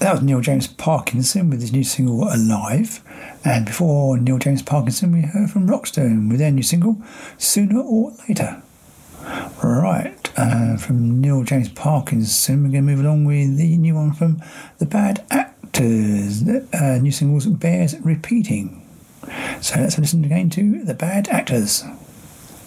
That was Neil James Parkinson with his new single Alive. And before Neil James Parkinson, we heard from Rockstone with their new single Sooner or Later. Right, from Neil James Parkinson, we're going to move along with the new one from The Bad Actors. New singles Bears Repeating. So let's listen again to The Bad Actors.